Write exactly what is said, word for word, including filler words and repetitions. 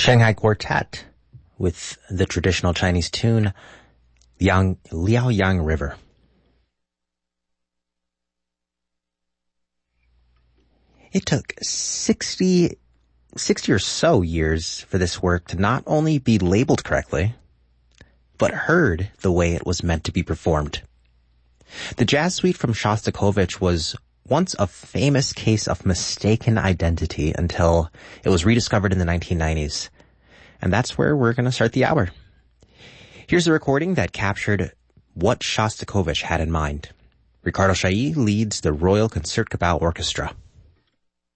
Shanghai Quartet with the traditional Chinese tune Yang, Liao Yang River. It took sixty, sixty or so years for this work to not only be labeled correctly, but heard the way it was meant to be performed. The jazz suite from Shostakovich was once a famous case of mistaken identity until it was rediscovered in the nineteen nineties. And that's where we're going to start the hour. Here's a recording that captured what Shostakovich had in mind. Ricardo Chailly leads the Royal Concertgebouw Orchestra.